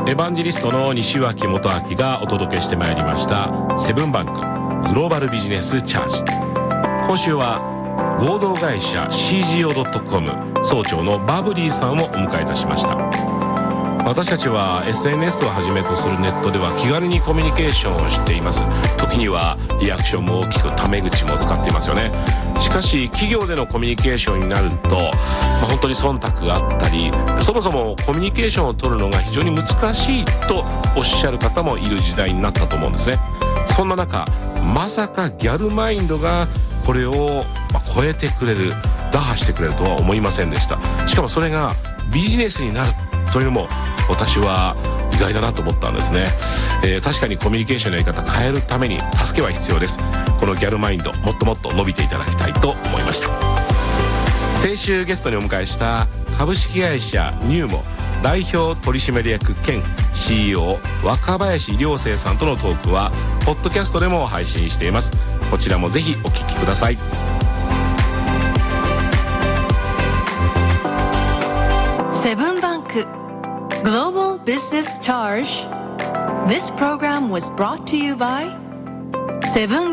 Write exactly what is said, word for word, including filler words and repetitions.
エヴァンジェリストの西脇元明がお届けしてまいりましたセブンバンクグローバルビジネスチャージ。今週は合同会社 シージーオードットコム 総長のバブリーさんをお迎えいたしました。私たちは エスエヌエス をはじめとするネットでは気軽にコミュニケーションをしています。時にはリアクションも大きくタメ口も使っていますよね。しかし企業でのコミュニケーションになると、まあ、本当に忖度があったり、そもそもコミュニケーションを取るのが非常に難しいとおっしゃる方もいる時代になったと思うんですね。そんな中、まさかギャルマインドがこれを超えてくれる、打破してくれるとは思いませんでした。しかもそれがビジネスになるというのも私は意外だなと思ったんですね。えー、確かにコミュニケーションのやり方変えるために助けは必要です。このギャルマインドもっともっと伸びていただきたいと思いました。先週ゲストにお迎えした株式会社ニューモ代表取締役兼 シーイーオー 若林良生さんとのトークはポッドキャストでも配信しています。こちらもぜひお聞きください。 セブンバンク Global Business Charge. This program was brought to you by セブン